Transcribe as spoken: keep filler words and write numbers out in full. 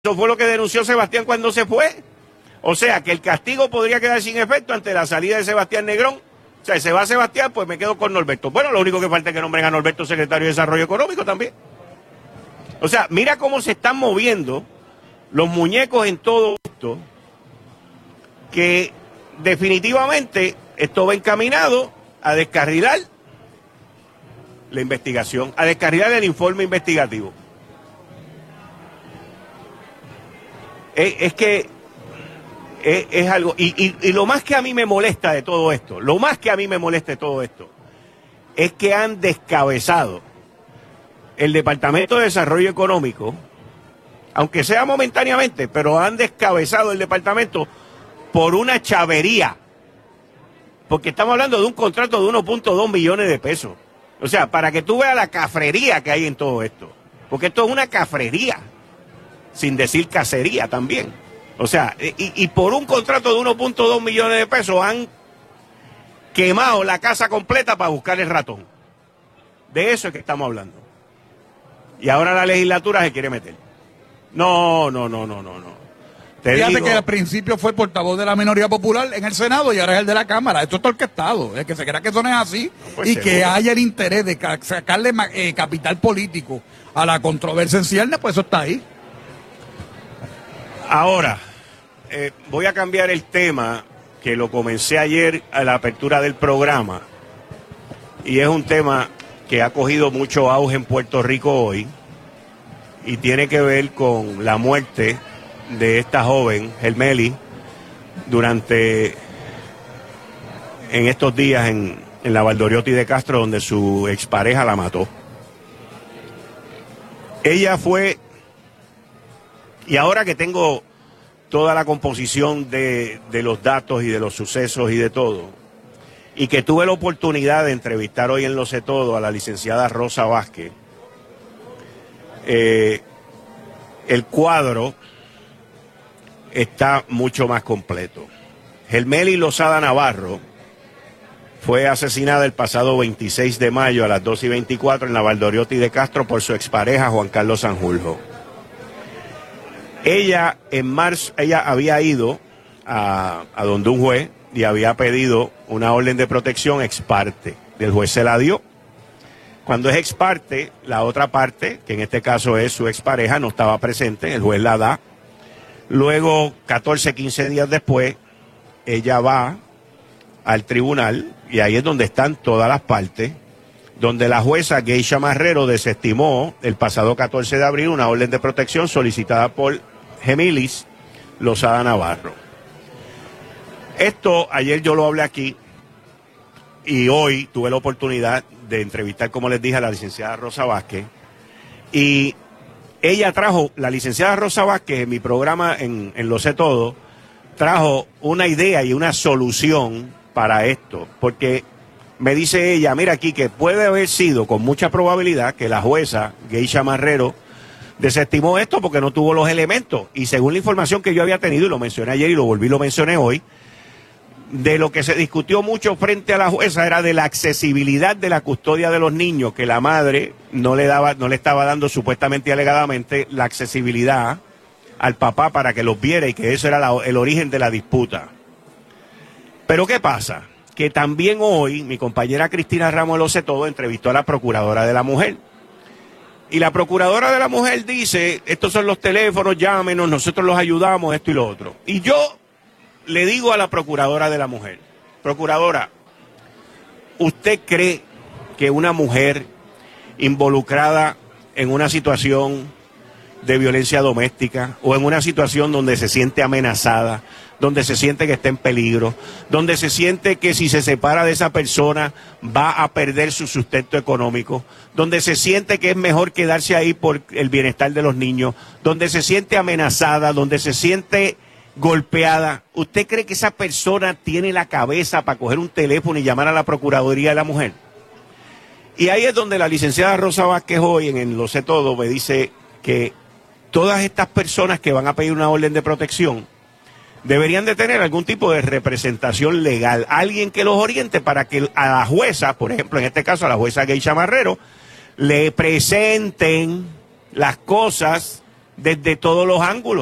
Eso fue lo que denunció Sebastián cuando se fue. O sea, que el castigo podría quedar sin efecto ante la salida de Sebastián Negrón. O sea, se va Sebastián, pues me quedo con Norberto. Bueno, lo único que falta es que nombren a Norberto secretario de Desarrollo Económico también. O sea, mira cómo se están moviendo los muñecos en todo esto, que definitivamente esto va encaminado a descarrilar la investigación, a descarrilar el informe investigativo. Es, es que es, es algo, y, y, y lo más que a mí me molesta de todo esto, lo más que a mí me molesta de todo esto, es que han descabezado el Departamento de Desarrollo Económico, aunque sea momentáneamente, pero han descabezado el departamento por una chavería, porque estamos hablando de un contrato de uno punto dos millones de pesos. O sea, para que tú veas la cafrería que hay en todo esto, porque esto es una cafrería, sin decir cacería también. O sea, y, y por un contrato de uno punto dos millones de pesos han quemado la casa completa para buscar el ratón. De eso es que estamos hablando. Y ahora la legislatura se quiere meter. No, no, no, no, no, no. Te Fíjate digo, que al principio fue el portavoz de la minoría popular en el Senado y ahora es el de la Cámara. Esto está orquestado. El que se crea que eso no es así pues y seguro. que haya el interés de ca- sacarle ma- eh, capital político a la controversia en ciernes, pues eso está ahí. Ahora, eh, voy a cambiar el tema que lo comencé ayer a la apertura del programa. Y es un tema que ha cogido mucho auge en Puerto Rico hoy y tiene que ver con la muerte de esta joven, Helmeli, durante, en estos días en, en la Valdoriotti de Castro, donde su expareja la mató. Ella fue, y ahora que tengo toda la composición de, de los datos y de los sucesos y de todo, y que tuve la oportunidad de entrevistar hoy en Lo Sé Todo a la licenciada Rosa Vázquez, eh, el cuadro está mucho más completo. Helmeli Lozada Navarro fue asesinada el pasado veintiséis de mayo a las dos y veinticuatro en la Valdoriotti de Castro por su expareja Juan Carlos Sanjurjo. Ella en marzo, ella había ido a, a donde un juez y había pedido una orden de protección ex parte. El juez se la dio. Cuando es ex parte, la otra parte, que en este caso es su expareja, no estaba presente, el juez la da. Luego, catorce, quince días después, ella va al tribunal y ahí es donde están todas las partes, donde la jueza Geisha Marrero desestimó el pasado catorce de abril una orden de protección solicitada por Helmeli Lozada Navarro. Esto ayer yo lo hablé aquí y hoy tuve la oportunidad de entrevistar, como les dije, a la licenciada Rosa Vázquez, y ella trajo, la licenciada Rosa Vázquez en mi programa en, en Lo Sé Todo, trajo una idea y una solución para esto, porque me dice ella, mira aquí, que puede haber sido con mucha probabilidad que la jueza Geisha Marrero desestimó esto porque no tuvo los elementos, y según la información que yo había tenido, y lo mencioné ayer y lo volví, lo mencioné hoy, de lo que se discutió mucho frente a la jueza era de la accesibilidad de la custodia de los niños, que la madre no le daba, no le estaba dando supuestamente y alegadamente la accesibilidad al papá para que los viera, y que eso era la, el origen de la disputa. Pero ¿qué pasa? Que también hoy mi compañera Cristina Ramos Lo Sé Todo entrevistó a la Procuradora de la Mujer. Y la Procuradora de la Mujer dice, estos son los teléfonos, llámenos, nosotros los ayudamos, esto y lo otro. Y yo le digo a la Procuradora de la Mujer, Procuradora, ¿usted cree que una mujer involucrada en una situación de violencia doméstica o en una situación donde se siente amenazada, donde se siente que está en peligro, donde se siente que si se separa de esa persona va a perder su sustento económico, donde se siente que es mejor quedarse ahí por el bienestar de los niños, donde se siente amenazada, donde se siente golpeada, ¿usted cree que esa persona tiene la cabeza para coger un teléfono y llamar a la Procuraduría de la Mujer? Y ahí es donde la licenciada Rosa Vázquez hoy en el Lo Sé Todo me dice que todas estas personas que van a pedir una orden de protección deberían de tener algún tipo de representación legal, alguien que los oriente para que a la jueza, por ejemplo, en este caso a la jueza Geisha Marrero, le presenten las cosas desde todos los ángulos.